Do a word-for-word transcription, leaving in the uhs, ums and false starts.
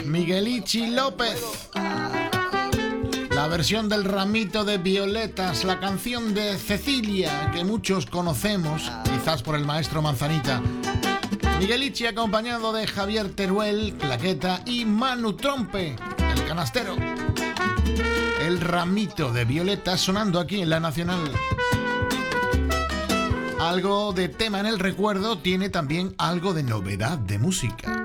Miguelichi López. La versión del Ramito de Violetas, la canción de Cecilia, que muchos conocemos, quizás por el maestro Manzanita. Miguelichi acompañado de Javier Teruel, claqueta, y Manu Trompe, el canastero. El Ramito de Violetas sonando aquí en La Nacional. Algo de tema en el recuerdo tiene también algo de novedad de música.